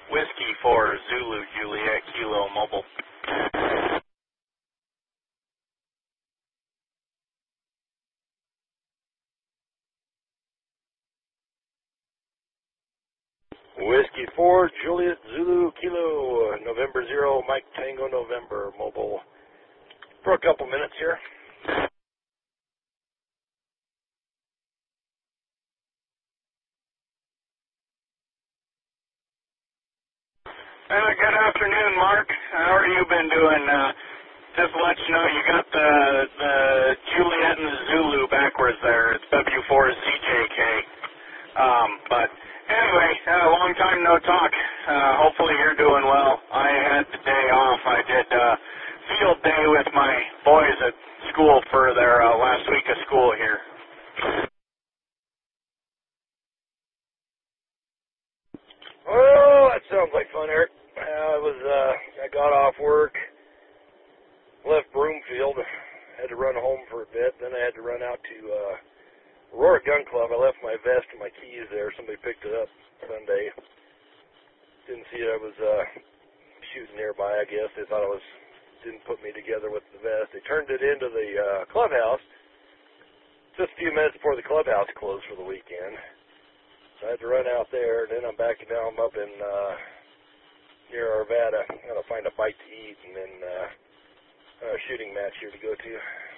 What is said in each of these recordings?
Whiskey for Zulu Juliet Kilo Mobile. Whiskey 4, Juliet Zulu Kilo, November 0, Mike Tango November, mobile. For a couple minutes here. Good afternoon, Mark. How are you been doing? Just to let you know, you got the Juliet and the Zulu backwards there. It's W4ZJK. But anyway, long time no talk. Hopefully you're doing well. I had the day off. I did field day with my boys at school for their last week of school here. Oh, that sounds like fun, Eric. I got off work, left Broomfield, had to run home for a bit, then I had to run out to Aurora Gun Club. I left my vest and my keys there. Somebody picked it up Sunday. Didn't see it. I was shooting nearby, I guess. They thought didn't put me together with the vest. They turned it into the clubhouse just a few minutes before the clubhouse closed for the weekend. So I had to run out there, and then I'm back now. I'm up in near Arvada. I'm going to find a bite to eat, and then a shooting match here to go to.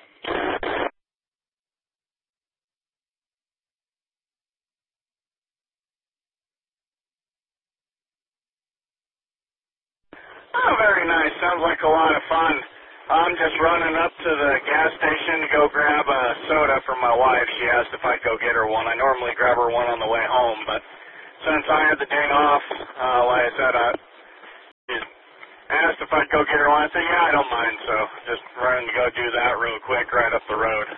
Oh, very nice. Sounds like a lot of fun. I'm just running up to the gas station to go grab a soda for my wife. She asked if I'd go get her one. I normally grab her one on the way home, but since I had the day off, like I said, she asked if I'd go get her one. I said, yeah, I don't mind, so just running to go do that real quick right up the road.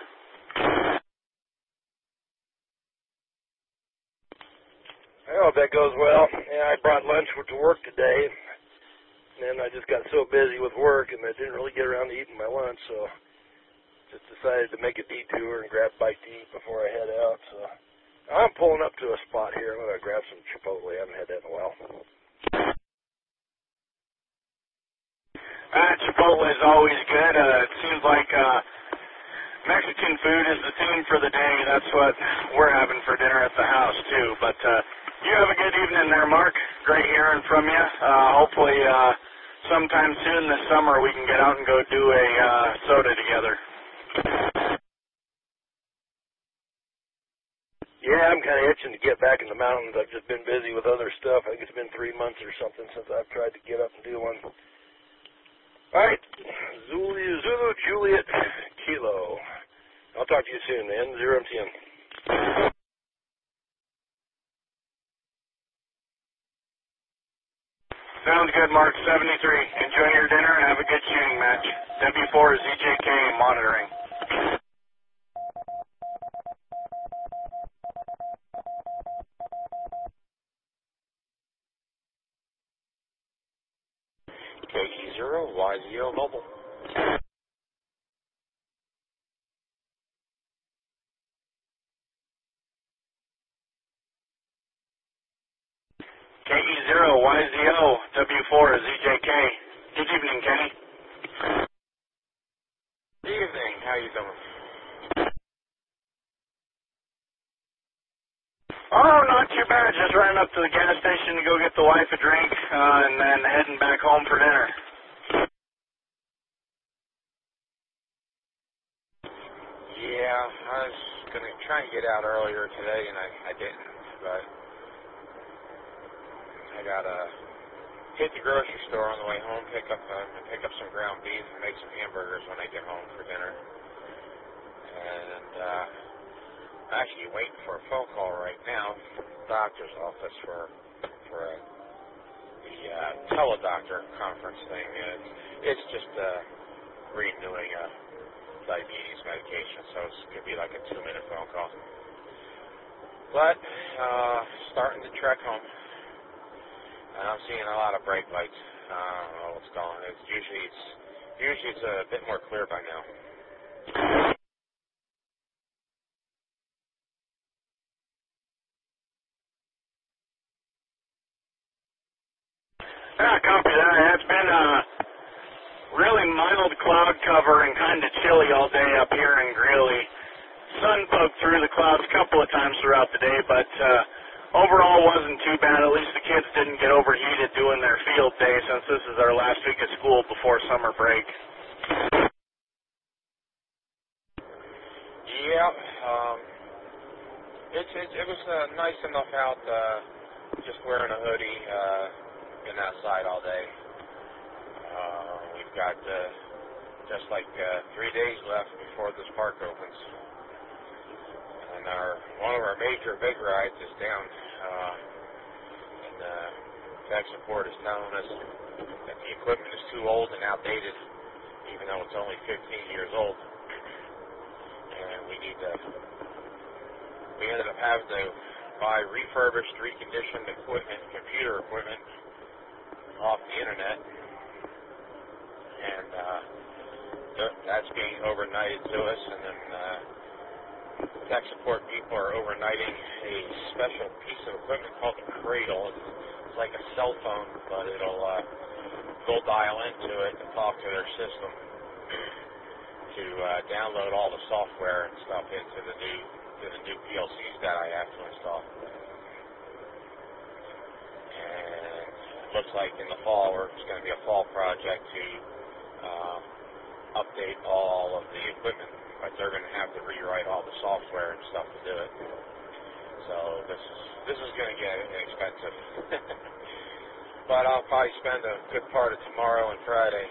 I hope that goes well. Yeah, I brought lunch to work today. And I just got so busy with work, and I didn't really get around to eating my lunch, so just decided to make a detour and grab a bite to eat before I head out. So I'm pulling up to a spot here. I'm going to grab some Chipotle. I haven't had that in a while. Chipotle is always good. It seems like Mexican food is the theme for the day. That's what we're having for dinner at the house, too. But you have a good evening there, Mark. Great hearing from you. Hopefully sometime soon this summer we can get out and go do a soda together. Yeah, I'm kind of itching to get back in the mountains. I've just been busy with other stuff. I think it's been 3 months or something since I've tried to get up and do one. All right, Zulu Juliet Kilo. I'll talk to you soon, man. 0 MTN. Sounds good, Mark. 73. Enjoy your dinner and have a good shooting match. W4ZJK monitoring. KE0YZO Mobile. KE0YZO W4ZJK. Good evening, Kenny. Good evening. How you doing? Oh, not too bad. Just running up to the gas station to go get the wife a drink, and then heading back home for dinner. Yeah, I was going to try and get out earlier today, and I didn't, but I got to hit the grocery store on the way home, pick up some ground beef and make some hamburgers when I get home for dinner. And I'm actually waiting for a phone call right now from the doctor's office for the teledoctor conference thing. It's just renewing a diabetes medication, so it's going to be like a 2-minute phone call. But starting to trek home, and I'm seeing a lot of brake lights. I don't know what's going on. Usually it's a bit more clear by now. Yeah, copy that. It's been really mild cloud cover and kind of chilly all day up here in Greeley. Sun poked through the clouds a couple of times throughout the day, but overall wasn't too bad. At least the kids didn't get overheated doing their field day since this is our last week of school before summer break. Yeah, it was nice enough out, just wearing a hoodie, been outside all day. We've got just like 3 days left before this park opens. And one of our major big rides is down, and tech support is telling us that the equipment is too old and outdated, even though it's only 15 years old. And we ended up having to buy refurbished, reconditioned equipment, computer equipment off the internet, and that's being overnighted to us, and then tech support people are overnighting a special piece of equipment called the Cradle. It's like a cell phone, but they'll dial into it and talk to their system to download all the software and stuff into the new PLCs that I have to install. And it looks like in the fall, it's going to be a fall project to update all of the equipment, but they're going to have to rewrite all the software and stuff to do it. So this is going to get expensive. But I'll probably spend a good part of tomorrow and Friday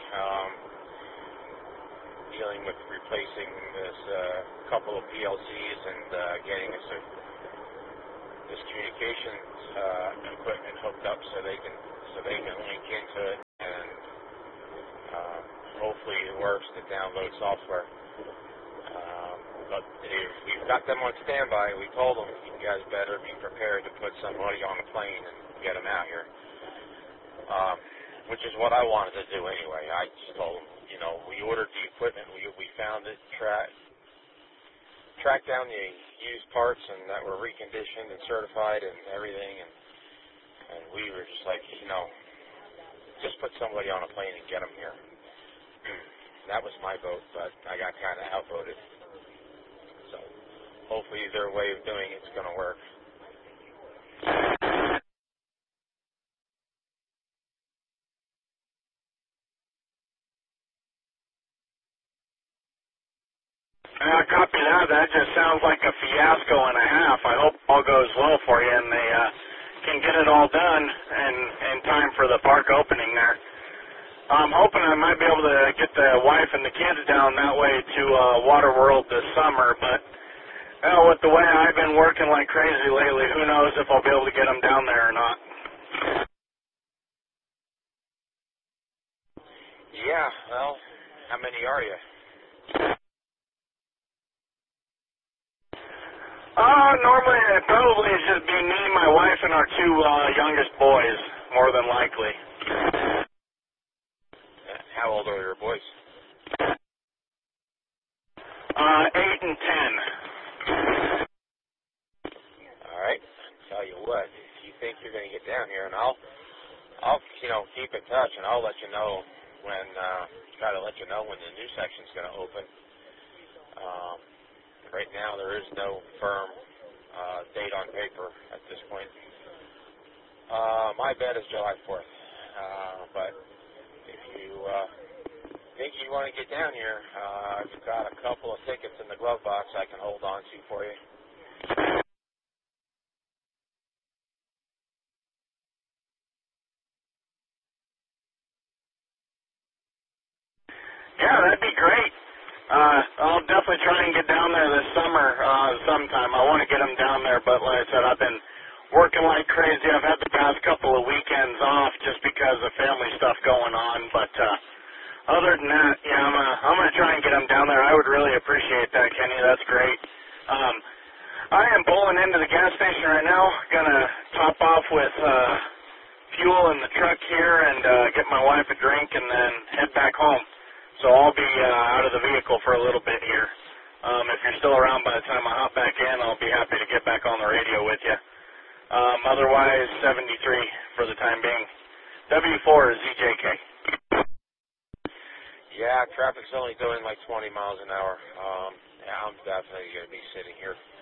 dealing with replacing this couple of PLCs and getting this communications equipment hooked up so they can link into it, and hopefully it works to download software. But we've got them on standby. We told them, you guys better be prepared to put somebody on a plane and get them out here, which is what I wanted to do anyway. I just told them, we ordered the equipment, we found it, tracked down the used parts and that were reconditioned and certified and everything, and we were just like, just put somebody on a plane and get them here. That was my vote, but I got kind of outvoted. So hopefully their way of doing it's going to work. Copy that. That just sounds like a fiasco and a half. I hope all goes well for you and they can get it all done in time for the park opening there. I'm hoping I might be able to get the wife and the kids down that way to Waterworld this summer, but with the way I've been working like crazy lately, who knows if I'll be able to get them down there or not. Yeah, well, how many are you? Normally it probably is just be me, my wife, and our two youngest boys, more than likely. How old are your boys? 8 and 10. All right. Tell you what, if you think you're going to get down here, and I'll keep in touch, and I'll let you know when try to let you know when the new section's going to open. Right now, there is no firm date on paper at this point. My bet is July 4th, but if you think you want to get down here, I've got a couple of tickets in the glove box I can hold on to for you. Yeah, that'd be great. I'll definitely try and get down there this summer sometime. I want to get them down there, but like I said, I've been working like crazy. I've had the past couple of weekends off just because of family stuff going on, but other than that, yeah, I'm gonna try and get them down there. I would really appreciate that, Kenny. That's great. I am pulling into the gas station right now. Gonna top off with fuel in the truck here and get my wife a drink and then head back home. So I'll be out of the vehicle for a little bit here. If you're still around by the time I hop back in, I'll be happy to get back on the radio with you. Otherwise, 73 for the time being. W4ZJK. Yeah, traffic's only doing like 20 miles an hour. Yeah, I'm definitely going to be sitting here